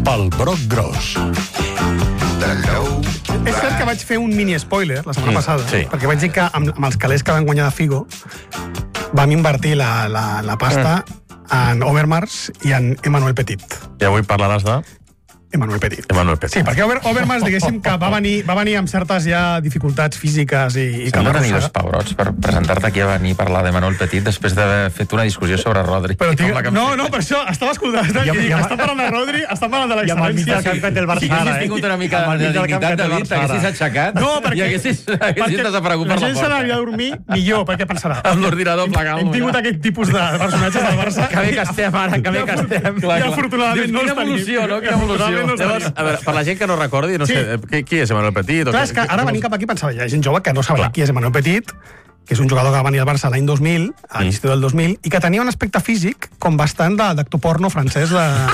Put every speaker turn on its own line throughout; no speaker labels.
pel Broc Gros.
És cert que vaig fer un mini-spoiler la setmana passada, perquè vaig dir que amb els calés que van guanyar de Figo vam invertir la pasta en Overmars i en Emmanuel Petit.
I avui parlaràs de...
Emmanuel Petit.
Sí,
perquè Overmars, diguéssim, que va venir amb certes ja dificultats físiques i
S'han de venir dos pebrots per presentar-te aquí a venir a parlar d'Emmanuel Petit després d'haver fet una discussió sobre Rodri.
No, per això estava escoltant. Està parlant de Rodri, està parlant de l'excel·lència.
I amb el camp del Barça.
Si haguessis tingut una mica de dignitat, David, t'haguessis aixecat i haguessis desaparegut per la porta.
La gent se n'havia a dormir millor, perquè pensarà.
Amb l'ordinador plegant.
Hem tingut aquest tipus de personatges del Barça.
Que bé que estem ara, que bé que estem.
I afortunadament no els tenim.
Quina evolució, no?
Llavors, a veure, per la gent que no recordi, no sé, qui és Emmanuel Petit?
Clar, és que ara venint cap aquí pensava, hi ha gent jove que no sabia qui és Emmanuel Petit, que és un jugador que va venir al Barça l'any 2000, a l'estiu del 2000, i que tenia un aspecte físic com bastant d'actor porno francès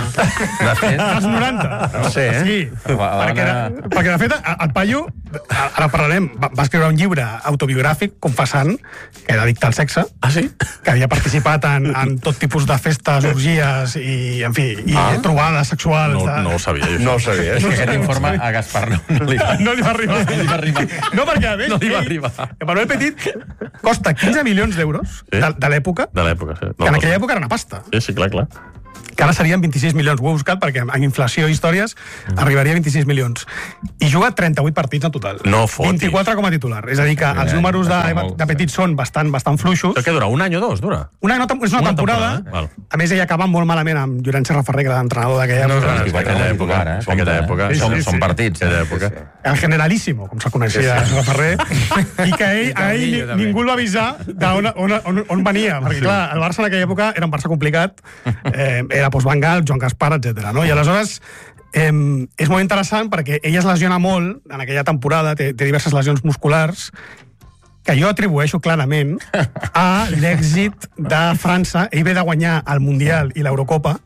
dels 90.
No sé,
Sí, perquè de fet el paio, ara parlarem, va escriure un llibre autobiogràfic confessant que era addicte al sexe, que havia participat en tot tipus de festes, orgies i, en fi, trobades sexuals.
No ho sabia, jo.
No ho sabia. És que aquest informe a Gaspar no li va arribar.
No, perquè a més, Emmanuel Petit costa 15 milions d'euros de l'època,
De l'època, sí.
que en aquella època era una pasta.
Sí, clar.
Que ara serien 26 milions. Ho he buscat perquè amb inflació i històries arribaria a 26 milions. I juga 38 partits en total.
No fotis.
24 com a titular. És a dir, que els números de Petit són bastant fluixos.
Però què dura? Un any o dos, dura?
És una temporada. A més, ell acaba molt malament amb Llorenç Serraferrer, que era l'entrenador d'aquella època.
Aquella època.
Són partits.
El Generalísimo, com se'l coneixia Serraferrer, i que ell ningú el va avisar d'on venia. Perquè, clar, el Barça en aquella època era un Barça complicat, era Van Gaal, Joan Gaspar, etc. I aleshores és molt interessant perquè ell es lesiona molt en aquella temporada, té diverses lesions musculars, que jo atribueixo clarament a l'èxit de França. Ell ve de guanyar el Mundial i l'Eurocopa.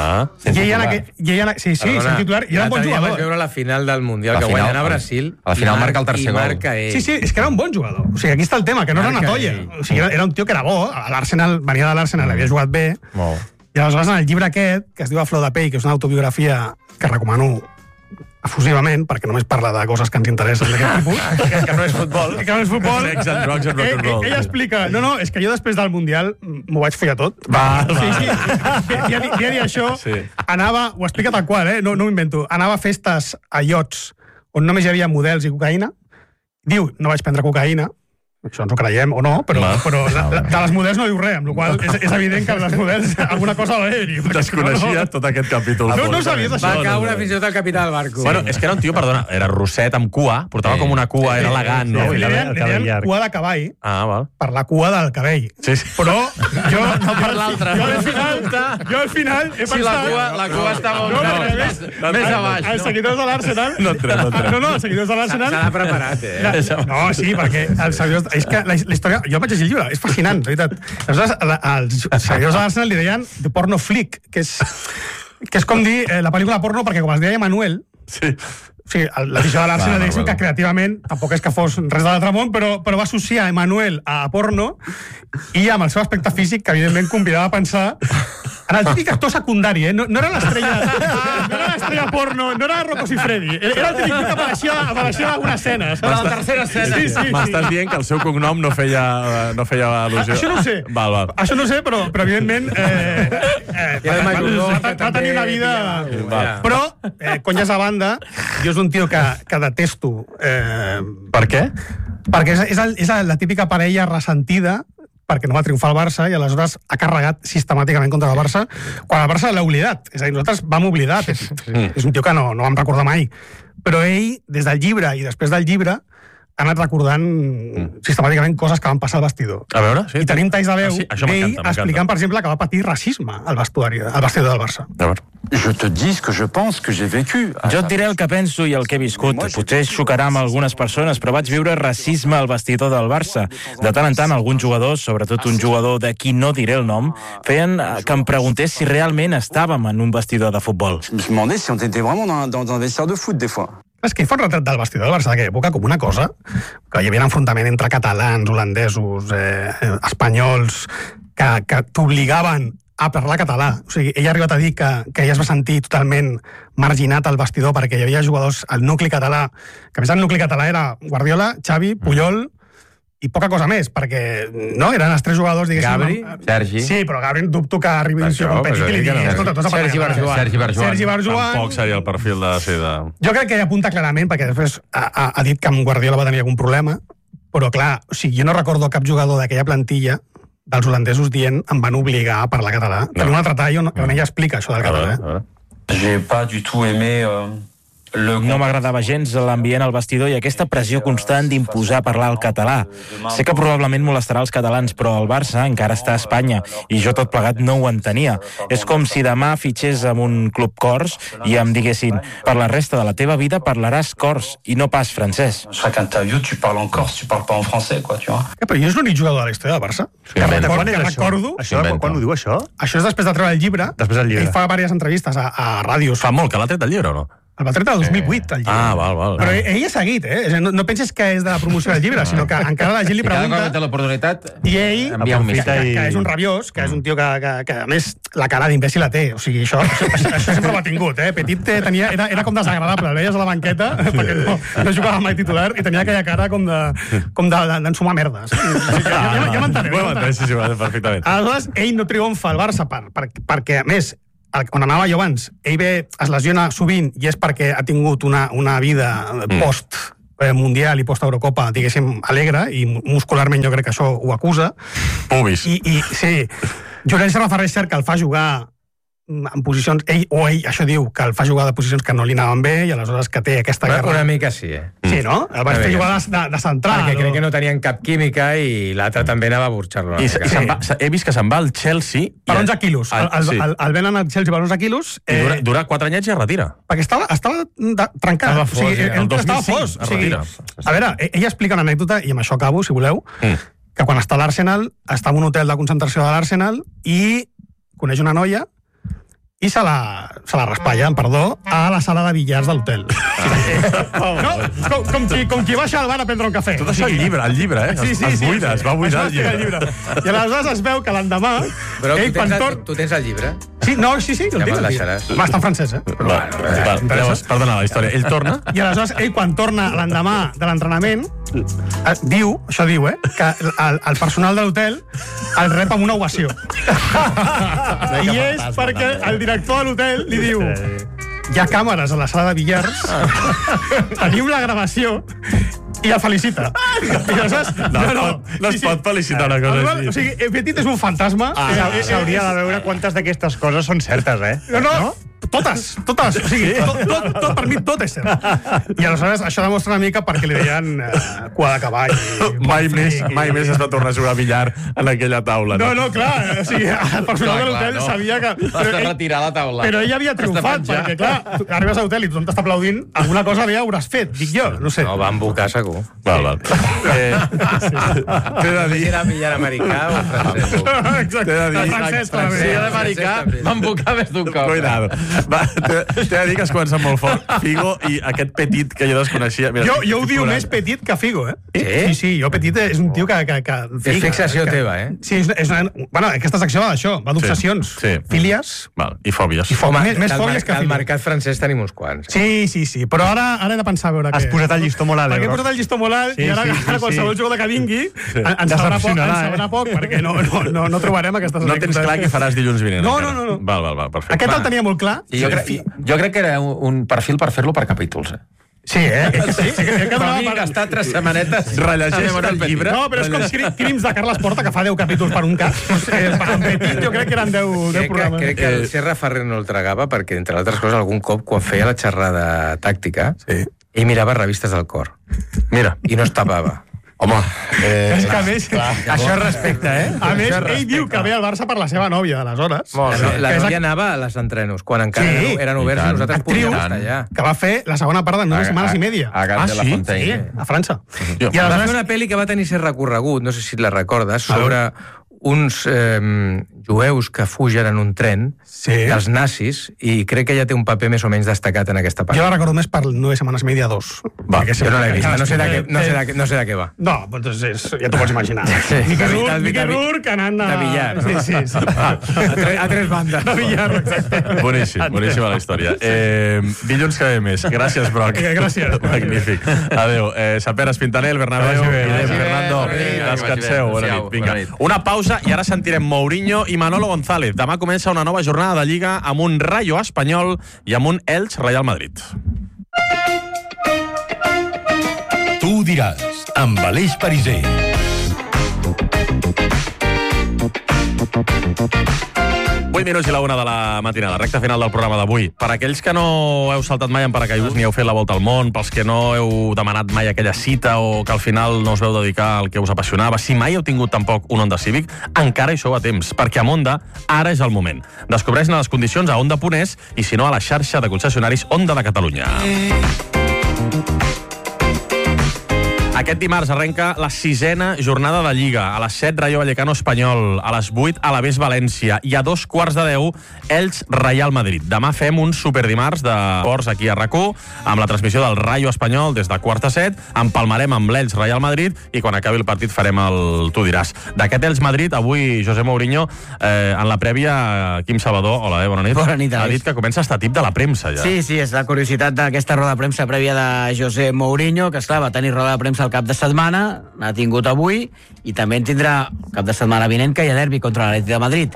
Sí, sent titular. I era un bon jugador.
Vaig veure la final del Mundial, que guanyen a Brasil.
A la final marca el tercer gol.
Sí, és que era un bon jugador. O sigui, aquí està el tema, que no era una tolla. O sigui, era un tio que era bo. L'Arsenal venia de l'Arsenal, havia jugat bé. I aleshores, en el llibre aquest, que es diu A Flor de Pell, que és una autobiografia que recomano efusivament, perquè només parla de coses que ens interessen d'aquest tipus.
Que no és futbol.
Sex and drugs and rock and roll. Ell explica, no, és que jo després del Mundial m'ho vaig follar tot. Sí. Ja dir això, anava, ho explica tal qual, no m'ho invento, anava a festes a iots on només hi havia models i cocaïna. Diu, no vaig prendre cocaïna, això ens ho creiem o no, però de les models no diu res, amb la qual cosa és evident que les models alguna cosa va haver-hi.
Desconeixia tot aquest capítol.
No sabies això.
Va caure fins i tot el capità del barco.
Bueno, és que era un tio, perdona, era rosset amb cua, portava com una cua, era elegant, no?
Li deien cua de cavall per la cua del cabell. Però jo...
No per l'altre.
Jo al final he pensat...
Sí, la cua estava més a baix.
Els seguidors de l'Arsenal...
No entrem.
No, els seguidors de l'Arsenal...
Se l'ha preparat,
No, sí, perquè els seguidors... És que la història... Jo vaig llegir el llibre, és fascinant, de veritat. Aleshores, els seguidors de l'Arsenal li deien The Porno Flick, que és com dir la pel·lícula porno, perquè com es deia Manuel... O sigui, l'edició de l'Arsenal, diguéssim, que creativament tampoc és que fos res de l'altre món, però va associar Emmanuel a porno i amb el seu aspecte físic, que evidentment convidava a pensar en el típic actor secundari, no era l'estrella porno, no era Rocco Siffredi, era el típic que apareixia en alguna escena.
A la tercera escena.
M'estàs dient que el seu cognom no feia al·lusió.
Això no ho sé. Això no ho sé, però evidentment va tenir una vida... Però, conyes a banda, jo és un tio que detesto.
Per què?
Perquè és la típica parella ressentida perquè no va triomfar el Barça i aleshores ha carregat sistemàticament contra el Barça quan el Barça l'ha oblidat. És a dir, nosaltres vam oblidar. És un tio que no vam recordar mai. Però ell, des del llibre i després del llibre, ha anat recordant sistemàticament coses que van passar al vestidor.
A veure, sí.
I tenim talls de veu d'ell explicant, per exemple, que va patir racisme al vestidor del Barça.
A veure.
Je te dis que je pense que j'ai vécu.
Jo et diré el que penso i el que he viscut. Potser xocarà amb algunes persones, però vaig viure racisme al vestidor del Barça. De tant en tant, alguns jugadors, sobretot un jugador de qui no diré el nom, feien que em preguntés si realment estàvem en un vestidor de futbol.
Je me suis demandé si on était vraiment dans un vestiaire de foot, des fois.
És que hi fa un retrat del vestidor del Barça d'aquella època com una cosa, que hi havia un enfrontament entre catalans, holandesos, espanyols, que t'obligaven a parlar català. O sigui, ell ha arribat a dir que ella es va sentir totalment marginat al vestidor perquè hi havia jugadors al nucli català, que a més el nucli català era Guardiola, Xavi, Puyol i poca cosa més, perquè no, eren els 3 jugadors, diguéssim...
Gabri,
Sergi.
Sí, però Gabri dubto que arribi un tio competit i li digui, escolta, tu has de parlar català. Sergi Barjuan.
Tampoc seria el perfil de ser de...
Jo crec que ell apunta clarament, perquè després ha dit que amb Guardiola va tenir algun problema, però clar, o sigui, jo no recordo cap jugador d'aquella plantilla dels holandesos dient em van obligar a parlar català. Tenim un altre tall on ella explica això del català.
J'ai pas du tout aimé...
No m'agradava gens l'ambient al vestidor i aquesta pressió constant d'imposar parlar el català. Sé que probablement molestarà els catalans, però el Barça encara està a Espanya i jo tot plegat no ho entenia. És com si demà fitxés amb un club cors i em diguessin per la resta de la teva vida parlaràs cors i no pas francès.
Chaque interview, tu parles en corse, tu parles pas en français, quoi, tu vois.
Però jo és l'únic jugador de la història del Barça.
Quan és
recordo...
Quan ho diu, això?
Això és després de treure el llibre.
Després del llibre.
Ell fa diverses entrevistes a ràdios.
Fa molt que l'ha tret del llibre, o no?
El va treure el 2008, el llibre.
Val.
Però ell ha seguit, No penses que és de la promoció del llibre, sinó que encara la gent li
Cada
pregunta...
cop té l'oportunitat...
I ell,
envia un missatge.
que és un rabiós, que és un tio que a més, la cara d'imbècil la té. O sigui, això sempre ho ha tingut, Petit era com desagradable. El veies a la banqueta, perquè no jugava mai titular, i tenia aquella cara com d'ensumar merdes. Ja m'enteneu.
Sí, perfectament.
Aleshores, ell no triomfa al Barça perquè, a més, on anava jo abans, ell es lesiona sovint i és perquè ha tingut una vida post-mundial i post-Eurocopa, diguéssim, alegre, i muscularment jo crec que això ho acusa.
Pubis.
I sí, Llorenç Rafarrés cert que el fa jugar en posicions... Ell, això diu, que el fa jugar de posicions que no li anaven bé i aleshores que té aquesta guerra...
Una mica sí,
Sí, no? El vaig fer jugar de central.
Perquè crec que no tenien cap química i l'altre també anava a burxar-lo.
He vist que se'n va al Chelsea...
Per 11 quilos. El venen al Chelsea per 11 quilos...
Dura 4 anyets i es retira.
Perquè estava trencat.
Estava fos,
el 2005 es retira. A veure, ella explica una anècdota, i amb això acabo, si voleu, que quan està a l'Arsenal, està en un hotel de concentració de l'Arsenal i coneix una noia i se la raspalla, perdó, a la sala de billars de l'hotel. No? Com qui baixa al bar a prendre un cafè.
Tot això al llibre,
Sí.
Es va buidar el llibre.
I aleshores es veu que l'endemà...
Però tu tens el llibre?
Sí, el tinc.
Ja me'l deixaràs.
Va, està en francès,
Llavors, perdona, la història. Ell torna...
I aleshores, ell, quan torna l'endemà de l'entrenament, diu, que el personal de l'hotel el rep amb una ovació. I és perquè el director de l'hotel li diu: hi ha càmeres a la sala de billars, tenim la gravació, i el felicita. I aleshores...
No es pot felicitar una cosa així.
O sigui, Petit és un fantasma.
S'hauria de veure quantes d'aquestes coses són certes,
No? Totes. O sigui, tot per mi tot és cert. I aleshores això demostra una mica perquè li deien cua de cavall.
Mai més es va tornar a jugar a billar en aquella taula.
No, clar. O sigui, el personal de l'hotel sabia que...
Has de retirar la taula.
Però ell havia triomfat, perquè, clar, arribes a l'hotel i tothom t'està aplaudint, alguna cosa bé hauràs fet, dic jo, no sé.
No, va embocar segur.
Val. T'he de dir...
Era billar americà o francès?
Exacte.
T'he de dir...
Francès,
americà va embocar més d'un cop.
Cuidado. T'he de dir que has començat molt fort. Figo i aquest Petit que jo desconeixia...
Jo ho diu més Petit que Figo, Sí, jo Petit és un tio que...
És fixació teva,
Sí, bueno, aquesta secció va d'això, va d'obsessions. Fílies.
I fòbies.
Més fòbies que
al
fílies.
mercat francès tenim uns quants.
Sí, però ara he de pensar a veure què...
Has posat el llistó molt alt,
Perquè he posat el llistó molt alt i ara qualsevol jugador que vingui ens sabrà poc, perquè no trobarem aquestes
No tens clar què faràs dilluns vinent.
No.
Val, perfecte.
Aquest el tenia molt clar.
Jo crec que era un perfil per fer-lo per capítols,
Sí,
Però a mi gastar 3 setmanetes
rellegeix el llibre.
No, però és com Crims de Carles Porta, que fa 10 capítols per un cas. En Petit jo crec que eren 10 programes.
Crec que el Serra Ferrer no el tragava perquè, entre altres coses, algun cop, quan feia la xerrada tàctica, ell mirava revistes del cor.
Mira.
I no es tapava.
Home,
és que a més...
Això és respecte,
A més, ell diu que ve al Barça per la seva nòvia, aleshores.
La nòvia anava a les entrenos, quan encara eren oberts i nosaltres podíem estar allà.
Que va fer la segona part de 9 setmanes i media.
A Gat de la Fontaine.
Sí, a França.
I va fer una pel·li que va tenir cert recorregut, no sé si la recordes, sobre uns jueus que fugen en un tren dels nazis, i crec que ja té un paper més o menys destacat en aquesta part.
Jo la recordo més per 9 setmanes i media, 2.
Va, jo no l'he vist, no sé de què va.
No, doncs ja t'ho pots imaginar. Miquel Rourke anant
de billar, no?
Sí.
A tres bandes.
De billar, exacte.
Boníssima la història. Dilluns que ve més. Gràcies, Broc.
Gràcies.
Magnífic. Adéu. Saper Espintanel, Bernabéu, Fernando, descanseu. Bona nit. Vinga. Una pausa i ara sentirem Mourinho i Manolo González. Demà comença una nova jornada de Lliga amb un Rayo Espanyol i amb un Elche Real Madrid.
Tu ho diràs, amb Aleix Pariser.
Minuts i la 1 de la matinada, recta final del programa d'avui. Per aquells que no heu saltat mai en paracaiguts ni heu fet la volta al món, pels que no heu demanat mai aquella cita o que al final no us veu dedicar al que us apassionava, si mai heu tingut tampoc un Honda Civic, encara hi sou a temps, perquè amb Honda ara és el moment. Descobreix-ne les condicions a Honda.es i si no a la xarxa de concessionaris Honda de Catalunya. Aquest dimarts arrenca la 6a jornada de Lliga. A les 7, Rayo Vallecano Espanyol. A les 8, Alavés València. I a 2:15, Elche Real Madrid. Demà fem un superdimarts de ports aquí a RAC1, amb la transmissió del Rayo Espanyol des de 6:45. Empalmarem amb l'Elche Real Madrid i quan acabi el partit farem el Tu diràs. D'aquest Elche Madrid, avui José Mourinho, en la prèvia, Quim Salvador, hola, bona nit.
Bona nit,
ha dit que comença a estar tip de la premsa, ja.
Sí, és la curiositat d'aquesta roda de premsa prèvia de José Mourinho, que esclar, va tenir roda de premsa el cap de setmana, n'ha tingut avui, i també en tindrà cap de setmana vinent, que hi ha derbi contra l'Atlètic de Madrid.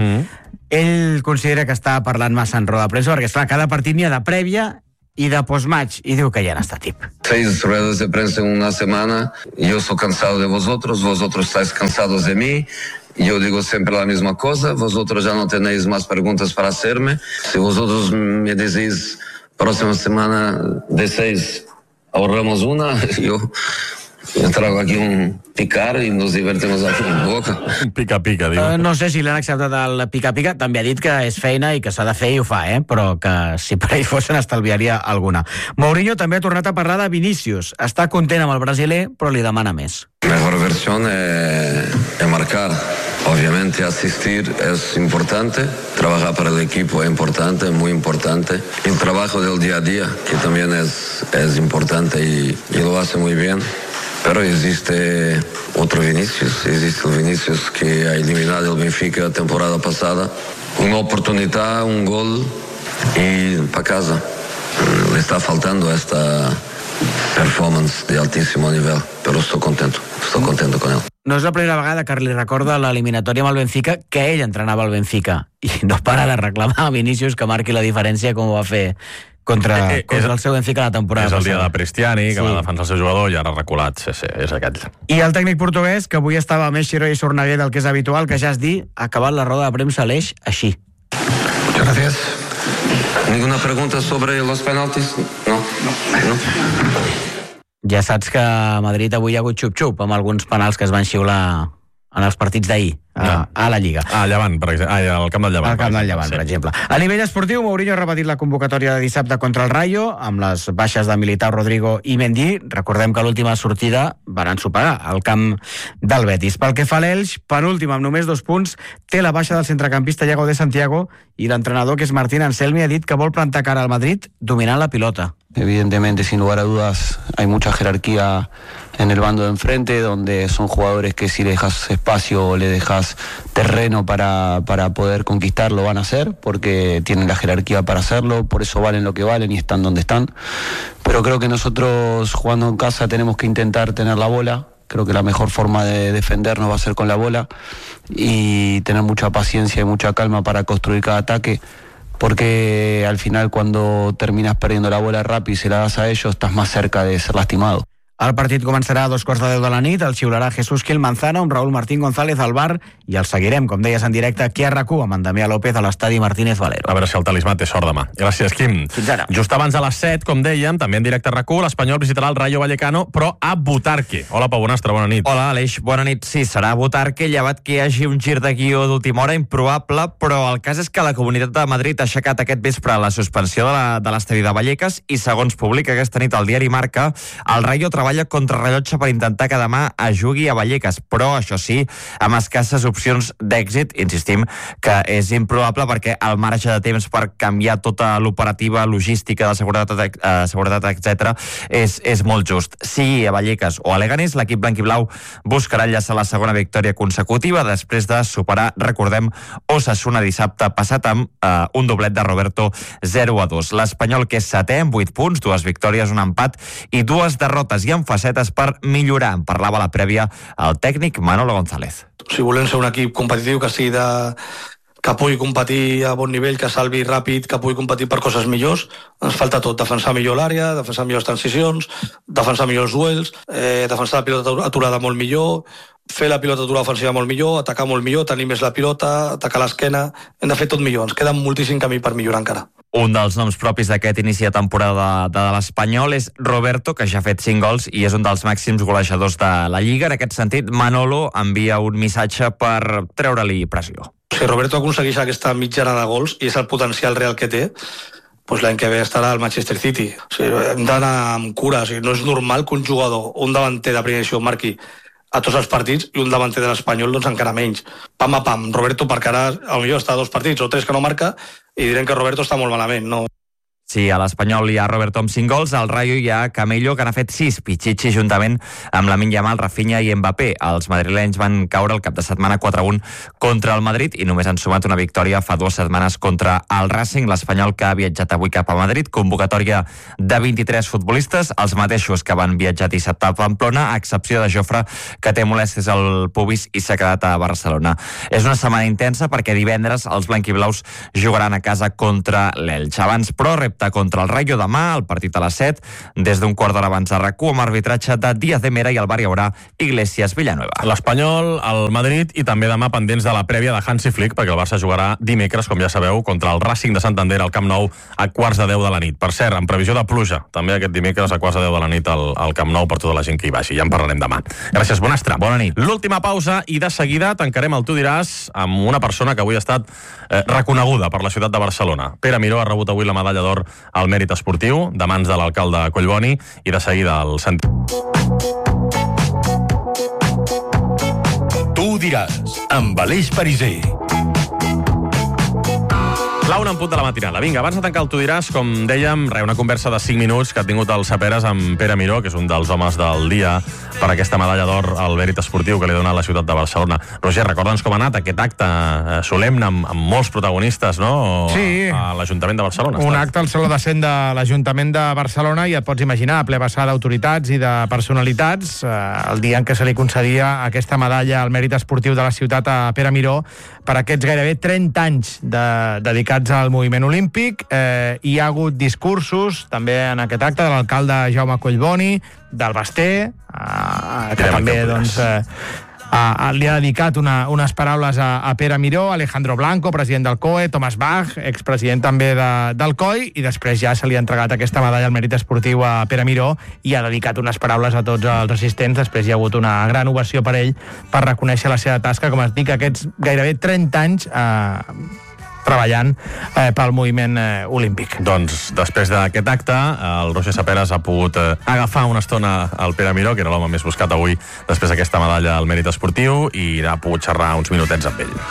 Ell considera que està parlant massa en roda de premsa, perquè esclar, cada partit n'hi ha de prèvia y de postmatch, y digo que ya no está tip.
6 ruedas de prensa en una semana, yo estoy cansado de vosotros estáis cansados de mí, yo digo siempre la misma cosa, vosotros ya no tenéis más preguntas para hacerme, si vosotros me decís próxima semana de 6 ahorramos una, yo trago aquí un picar i nos divertimos aquí en boca.
Un pica-pica, diu.
No sé si l'han acceptat el pica-pica. També ha dit que és feina i que s'ha de fer i ho fa, però que si per ell fos se n'estalviaria alguna. Mourinho també ha tornat a parlar de Vinícius. Està content amb el brasiler, però li demana més.
Mejor versión es marcar. Obviamente asistir es importante, trabajar para el equipo es importante, muy importante. El trabajo del día a día, que también es importante y lo hace muy bien. Pero existe otro Vinícius, existe el Vinícius que ha eliminado el Benfica la temporada pasada. Una oportunidad, un gol y para casa. Le está faltando esta performance de altísimo nivel, pero estoy contento con él.
No és la primera vegada que li recorda l'eliminatòria amb el Benfica que ell entrenava el Benfica i no para de reclamar a Vinícius que marqui la diferència com ho va fer contra el seu Benfica la temporada
passada. És el dia
passada.
de Prestiani, que va defensar el seu jugador i ara reculat. Sí, és aquell.
I el tècnic portuguès, que avui estava més xiró i sorneguer del que és habitual, que ja es dir, ha acabat la roda de premsa a l'Eix així.
Muchas gracias. ¿Ninguna pregunta sobre los penaltis? No.
Ja saps que a Madrid avui hi ha hagut xup-xup amb alguns penals que es van xiular en els partits d'ahir, a la Lliga.
Al Llevant, per exemple. Al Camp del Llevant.
Al Camp del Llevant, per exemple. A nivell esportiu, Mourinho ha repetit la convocatòria de dissabte contra el Rayo, amb les baixes de Militao, Rodrigo i Mendy. Recordem que a l'última sortida van ensopegar al camp del Betis. Pel que fa a l'Elx, penúltim amb només 2 punts, té la baixa del centrecampista Iago de Santiago i l'entrenador, que és Martín Anselmi, ha dit que vol plantar cara al Madrid dominant la pilota.
Evidentemente, sin lugar a dudas, hay mucha jerarquía en el bando de enfrente, donde son jugadores que si le dejas espacio o le dejas terreno para poder conquistar, lo van a hacer, porque tienen la jerarquía para hacerlo, por eso valen lo que valen y están donde están. Pero creo que nosotros, jugando en casa, tenemos que intentar tener la bola. Creo que la mejor forma de defendernos va a ser con la bola y tener mucha paciencia y mucha calma para construir cada ataque, porque al final cuando terminas perdiendo la bola rápido y se la das a ellos, estás más cerca de ser lastimado.
El partit començarà a 2:15 de la nit, el xiularà Jesús Gil Manzano amb Raúl Martín González al bar i el seguirem, com deies, en directe aquí a RAC1 amb en Damià López a l'estadi Martínez Valero.
A veure si el talismà té sort demà. Gràcies, Quim.
Fins ara.
Just abans de les 7, com dèiem, també en directe a RAC1, l'Espanyol visitarà el Rayo Vallecano, però a Butarque. Hola, Pau Bonastre, bona nit.
Hola, Aleix, bona nit. Sí, serà a Butarque, llevat que hi hagi un gir de guió d'última hora improbable, però el cas és que la Comunitat de Madrid ha aixecat aquest vespre la suspensió de l'estadi de Vallecas i, segons publica aquesta nit el diari Marca, el Rayo treballa treballa contrarrellotge per intentar que demà es jugui a Vallecas, però, això sí, amb escasses opcions d'èxit. Insistim que és improbable perquè el marge de temps per canviar tota l'operativa logística de seguretat etc. és molt just. Sigui a Vallecas o a Leganés, l'equip blanquiblau buscarà enllaçar la segona victòria consecutiva després de superar, recordem, Osasuna dissabte passat amb un doblet de Roberto 0-2. L'Espanyol, que és setè amb 8 punts, 2 victòries, un empat i 2 derrotes, i amb facetes per millorar. En parlava a la prèvia el tècnic Manolo González.
Si volem ser un equip competitiu, que pugui competir a bon nivell, que salvi ràpid, que pugui competir per coses millors, ens falta tot: defensar millor l'àrea, defensar millors transicions, defensar millors duels, defensar la pilota aturada molt millor, fer la pilota aturada ofensiva molt millor, atacar molt millor, tenir més la pilota, atacar l'esquena. Hem de fer tot millor, ens queda moltíssim camí per millorar encara.
Un dels noms propis d'aquest inici de temporada de l'Espanyol és Roberto, que ja ha fet 5 gols i és un dels màxims golejadors de la Lliga. En aquest sentit, Manolo envia un missatge per treure-li pressió.
Si Roberto aconsegueix aquesta mitjana de gols i és el potencial real que té, doncs l'any que ve estarà al Manchester City. O sigui, hem d'anar amb cura. O sigui, no és normal que un jugador, un davanter de primera edició, marqui a tots els partits, i un davanter de l'Espanyol doncs encara menys. Pam a pam. Roberto, perquè ara potser està a 2 partits o 3 que no marca i direm que Roberto està molt malament. No.
Sí, a l'Espanyol hi ha Roberto amb 5 gols, al Rayo hi ha Camello, que n'ha fet 6, Pichichi juntament amb Lamine Yamal, Rafinha i Mbappé. Els madrilenys van caure el cap de setmana 4-1 contra el Madrid i només han sumat una victòria fa 2 setmanes contra el Racing. L'Espanyol, que ha viatjat avui cap a Madrid, convocatòria de 23 futbolistes, els mateixos que van viatjar dissabte a Pamplona, a excepció de Jofre, que té molèsties al pubis i s'ha quedat a Barcelona. És una setmana intensa perquè divendres els blanquiblaus jugaran a casa contra l'Elx. Abans, però, contra el Rayo demà, el partit a les 7, des d'un quart d'hora abans de RAC1, amb arbitratge de Díaz de Mera i el VAR hi haurà Iglesias Villanueva.
L'Espanyol, el Madrid i també demà pendents de la prèvia de Hansi Flick, perquè el Barça jugarà dimecres, com ja sabeu, contra el Racing de Santander al Camp Nou a 8:45 de la nit. Per cert, en previsió de pluja, també aquest dimecres a 8:45 de la nit al Camp Nou per tota la gent que hi vagi. Ja en parlarem demà. Gràcies, Bonastre.
Bona nit.
L'última pausa i de seguida tancarem el Tu diràs amb una persona que avui ha estat reconeguda per la ciutat de Barcelona. Pere Miró ha rebut avui la medalla d'or al mèrit esportiu de mans de l'alcalde Collboni i de seguida el sentim.
Tu diràs, amb Aleix Pariser.
La 1 en punt de la matinada. Vinga, abans de tancar el Tu diràs, com dèiem, una conversa de 5 minuts que ha tingut el Saperes amb Pere Miró, que és un dels homes del dia per aquesta medalla d'or al mèrit esportiu que li ha donat la ciutat de Barcelona. Roger, recorda'ns com ha anat aquest acte solemne amb molts protagonistes, no?
Sí.
A l'Ajuntament de Barcelona.
Un acte al Saló de Cent de l'Ajuntament de Barcelona i et pots imaginar, ple vessar d'autoritats i de personalitats, el dia en què se li concedia aquesta medalla al mèrit esportiu de la ciutat a Pere Miró per aquests gairebé 30 anys dedicats al moviment olímpic. Hi ha hagut discursos també en aquest acte de l'alcalde Jaume Collboni, del Basté, que també doncs, li ha dedicat unes paraules a Pere Miró, Alejandro Blanco, president del COE, Thomas Bach, expresident també del COI, i després ja se li ha entregat aquesta medalla al mèrit esportiu a Pere Miró i ha dedicat unes paraules a tots els assistents. Després hi ha hagut una gran ovació per ell per reconèixer la seva tasca, com es dic, aquests gairebé 30 anys treballant pel moviment olímpic.
Doncs després d'aquest acte, el Roger Saperes ha pogut agafar una estona al Pere Miró, que era l'home més buscat avui després d'aquesta medalla al mèrit esportiu, i ha pogut xerrar uns minutets amb ell.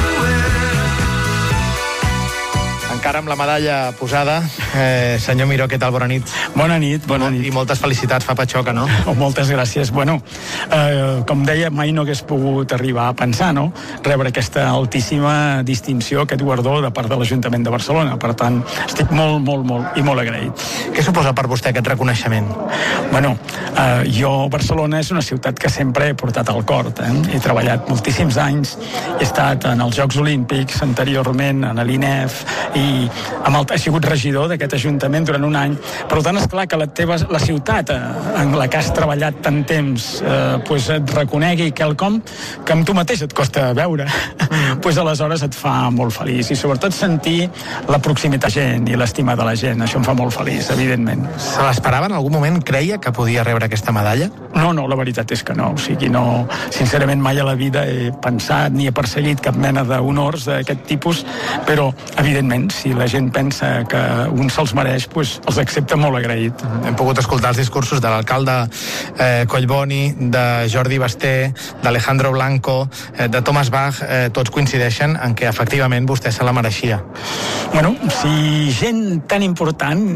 Encara amb la medalla posada. Senyor Miró, què tal? Bona nit.
Bona nit, bona nit.
I moltes felicitats, fa patxoca, no?
Moltes gràcies. Bueno, com deia, mai no hagués pogut arribar a pensar, no?, rebre aquesta altíssima distinció, aquest guardó de part de l'Ajuntament de Barcelona. Per tant, estic molt, molt, molt i molt agraït.
Què suposa per vostè aquest reconeixement?
Bueno, Barcelona és una ciutat que sempre he portat al cor. He treballat moltíssims anys, he estat en els Jocs Olímpics, anteriorment en l'INEF, i he sigut regidor d'aquest Ajuntament durant un any. Per tant, és clar que la ciutat en la que has treballat tant temps et reconegui quelcom que amb tu mateix et costa veure, aleshores et fa molt feliç, i sobretot sentir la proximitat de la gent i l'estima de la gent. Això em fa molt feliç, evidentment.
Se l'esperava en algun moment? Creia que podia rebre aquesta medalla?
No, la veritat és que no. O sigui, no, sincerament mai a la vida he pensat ni he perseguit cap mena d'honors d'aquest tipus, però evidentment si la gent pensa que un se'ls mereix, doncs els accepta molt agraït.
Hem pogut escoltar els discursos de l'alcalde Collboni, de Jordi Basté, d'Alejandro Blanco, de Thomas Bach, tots coincideixen en que efectivament vostè se la mereixia.
Bueno, si gent tan important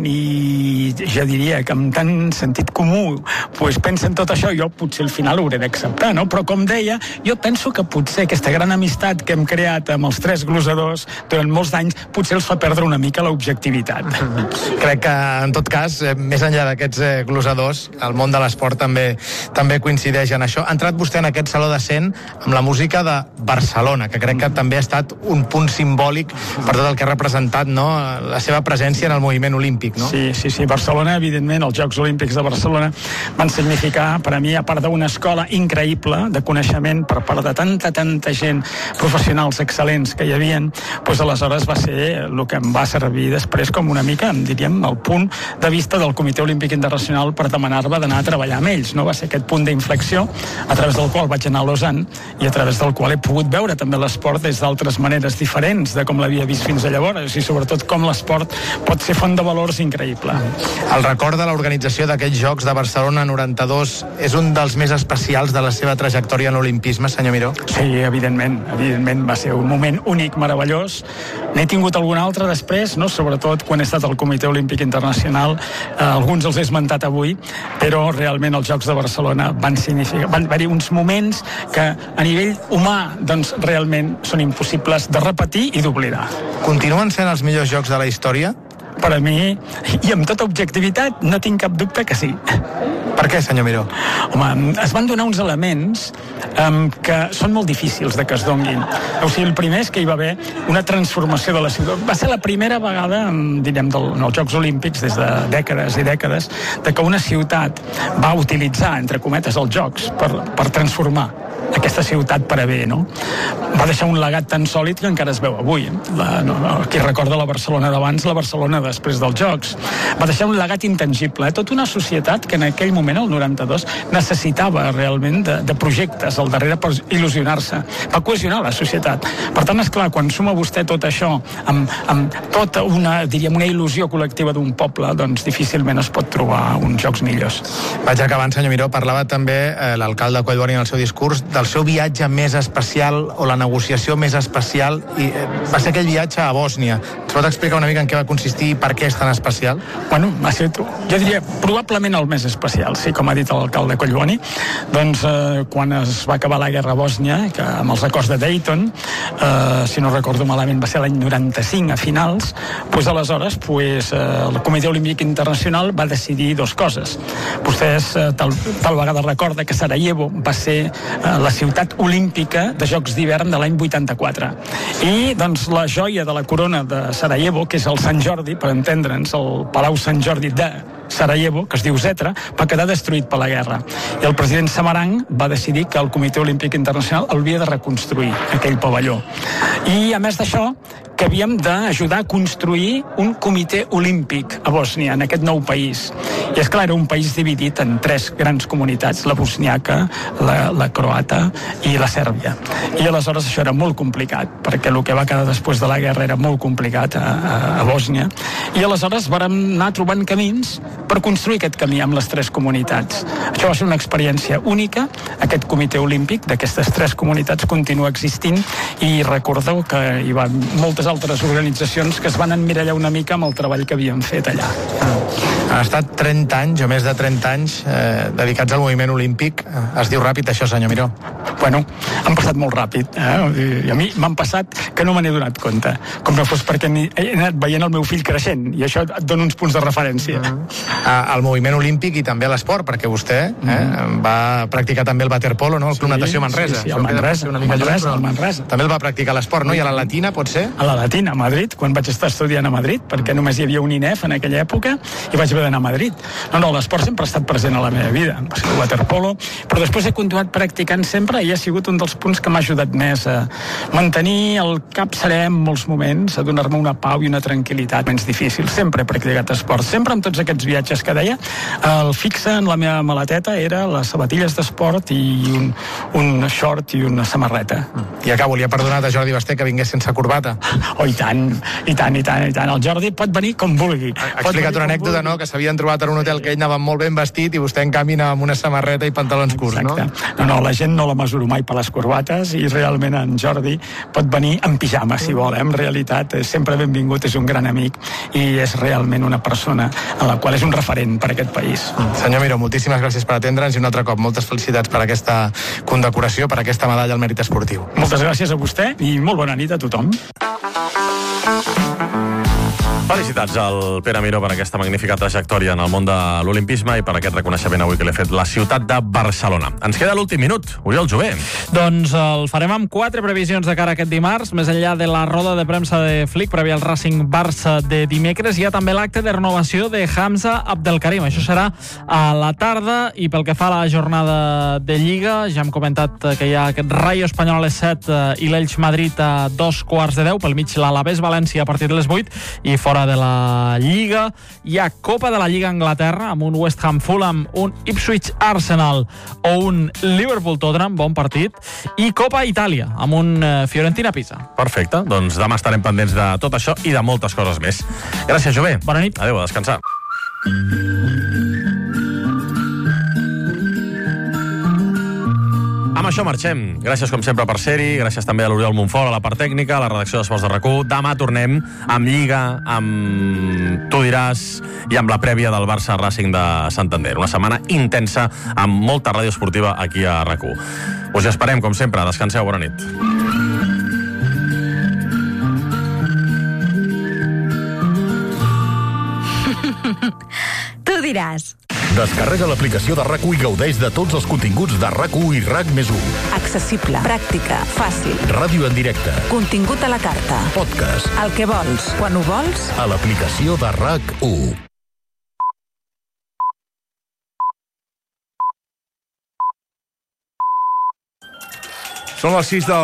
i ja diria que amb tant sentit comú pues pensa en tot això, jo potser al final ho hauré d'acceptar, no? Però com deia, jo penso que potser aquesta gran amistat que hem creat amb els tres glosadors durant molts anys potser els fa perdre una mica l'objectivitat.
Crec que, en tot cas, més enllà d'aquests glosadors, el món de l'esport també coincideix en això. Ha entrat vostè en aquest Saló de 100 amb la música de Barcelona, que crec que també ha estat un punt simbòlic per tot el que ha representat, no?, la seva presència en el moviment olímpic, no?
Sí. Barcelona, evidentment, els Jocs Olímpics de Barcelona van significar, per a mi, a part d'una escola increïble de coneixement per part de tanta gent, professionals excel·lents que hi havien, doncs aleshores va ser el que em va servir després com una mica, diríem, el punt de vista del Comitè Olímpic Internacional per demanar-me d'anar a treballar amb ells, no? Va ser aquest punt d'inflexió a través del qual vaig anar a Lausanne i a través del qual he pogut veure també l'esport des d'altres maneres diferents de com l'havia vist fins a llavors i sobretot com l'esport pot ser font de valors increïble.
El record de l'organització d'aquests Jocs de Barcelona 92 és un dels més especials de la seva trajectòria en l'olimpisme, senyor Miró?
Sí, evidentment, va ser un moment únic, meravellós. N'he tingut algun altre després, no? Sobretot quan he estat al Comitè Olímpic Internacional, alguns els he esmentat avui, però realment els Jocs de Barcelona van haver-hi uns moments que a nivell humà doncs realment són impossibles de repetir i d'oblidar.
Continuen sent els millors Jocs de la història?
Per a mi, i amb tota objectivitat, no tinc cap dubte que sí.
Per què, senyor Miró?
Home, es van donar uns elements que són molt difícils de que es donguin. O sigui, el primer és que hi va haver una transformació de la ciutat. Va ser la primera vegada, diríem, en els Jocs Olímpics, des de dècades i dècades, de que una ciutat va utilitzar, entre cometes, els Jocs per transformar aquesta ciutat per a bé, no? Va deixar un legat tan sòlid que encara es veu avui. Qui recorda la Barcelona d'abans, la Barcelona després dels Jocs. Va deixar un legat intangible. Tota una societat que en aquell moment, el 92, necessitava realment de projectes al darrere per il·lusionar-se. Va cohesionar la societat. Per tant, esclar, quan suma vostè tot això amb tota una il·lusió col·lectiva d'un poble, doncs difícilment es pot trobar uns Jocs millors.
Vaig acabant, senyor Miró. Parlava també l'alcalde Collboni en el seu discurs del seu viatge més especial o la negociació més especial, i va ser aquell viatge a Bòsnia. Ens pot explicar una mica en què va consistir i per què és tan especial?
Bueno, va ser, jo diria, probablement el més especial, sí, com ha dit l'alcalde Collboni. Doncs quan es va acabar la guerra a Bòsnia, que amb els acords de Dayton, si no recordo malament va ser l'any 95 a finals, doncs aleshores el Comitè Olímpic Internacional va decidir dues coses. Vostès tal vegada recorda que Sarajevo va ser la ciutat olímpica de Jocs d'hivern de l'any 84. I doncs la joia de la corona de Sarajevo, que és el Sant Jordi, per entendre'ns, el Palau Sant Jordi de Sarajevo, que es diu Zetra, va quedar destruït per la guerra. I el president Samarang va decidir que el Comitè Olímpic Internacional havia de reconstruir aquell pavelló. I a més d'això, que havíem d'ajudar a construir un comitè olímpic a Bòsnia, en aquest nou país. I és clar, era un país dividit en tres grans comunitats, la bosniaca, la croata i la sèrbia. I aleshores això era molt complicat, perquè el que va quedar després de la guerra era molt complicat a Bòsnia. I aleshores vàrem anar trobant camins per construir aquest camí amb les tres comunitats. Això va ser una experiència única. Aquest comitè olímpic d'aquestes tres comunitats continua existint i recordeu que hi va moltes altres organitzacions que es van emmirallar una mica amb el treball que havien fet allà.
Han estat 30 anys, o més de 30 anys, dedicats al moviment olímpic. Es diu ràpid això, senyor Miró?
Bueno, han passat molt ràpid. I a mi m'han passat que no me n'he donat compte. Com no fos perquè he anat veient el meu fill creixent, i això et dona uns punts de referència.
Al moviment olímpic i també a l'esport, perquè vostè va practicar també el waterpolo, no? El Club Natació Manresa.
Sí, el Manresa.
També el va practicar a l'esport, no? I a la Latina, pot ser?
A la Latina, a Madrid, quan vaig estar estudiant a Madrid, perquè només hi havia un INEF en aquella època, i vaig haver d'anar a Madrid. No, l'esport sempre ha estat present a la meva vida. Va ser el waterpolo, però després he continuat practicant sempre i ha sigut un dels punts que m'ha ajudat més a mantenir el cap serè en molts moments, a donar-me una pau i una tranquil·litat menys difícil. Sempre he practicat esport. Sempre amb tots aquests viatges que deia, el fixe en la meva maleteta era les sabatilles d'esport i un short i una samarreta.
I acabo, li ha perdonat a Jordi Basté que vingués sense corbata?
Oh, i tant. El Jordi pot venir com vulgui.
Ha explicat una anècdota, no?, que s'havien trobat en un hotel que ell anava molt ben vestit i vostè, en canvi, anava amb una samarreta i pantalons curts, no?
No, la gent no la mesuro mai per les corbates i realment en Jordi pot venir en pijama, si vol. En realitat, és sempre benvingut, és un gran amic i és realment una persona en la qual és un referent per a aquest país.
Senyor Miró, moltíssimes gràcies per atendre'ns i un altre cop moltes felicitats per aquesta condecoració, per aquesta medalla al mèrit esportiu.
Moltes gràcies a vostè i molt bona nit a tothom.
Felicitats al Pere Miró per aquesta magnífica trajectòria en el món de l'olimpisme i per aquest reconeixement avui que l'he fet la ciutat de Barcelona. Ens queda l'últim minut. Oriol Jové.
Doncs el farem amb 4 previsions de cara a aquest dimarts. Més enllà de la roda de premsa de Flick prèvia al Racing Barça de dimecres, hi ha també l'acte de renovació de Hamza Abdelkarim. Això serà a la tarda i pel que fa a la jornada de Lliga, ja hem comentat que hi ha aquest Rayo Espanyol a les 7 i l'Elx Madrid a 2:15. Pel mig l'Alavés València a partir de les 8 i fora de la Lliga hi ha Copa de la Lliga Anglaterra amb un West Ham Fulham, un Ipswich Arsenal o un Liverpool Tottenham, bon partit, i Copa Itàlia amb un Fiorentina Pisa.
Perfecte, doncs demà estarem pendents de tot això i de moltes coses més. Gràcies, Jové.
Bona nit.
Adéu, a descansar. Amb això marxem. Gràcies, com sempre, per ser-hi. Gràcies també a l'Oriol Montfort, a la part tècnica, a la redacció d'Esports de RAC1. Demà tornem amb Lliga, amb Tu diràs i amb la prèvia del Barça Racing de Santander. Una setmana intensa amb molta ràdio esportiva aquí a RAC1. Us esperem, com sempre. Descanseu. Bona nit.
Tu diràs.
Descarrega l'aplicació de RAC1 i gaudeix de tots els continguts de RAC1 i RAC+1.
Accessible, pràctica, fàcil.
Ràdio en directe.
Contingut a la carta.
Podcast.
El que vols, quan ho vols.
A l'aplicació de RAC1.
Són les 6 del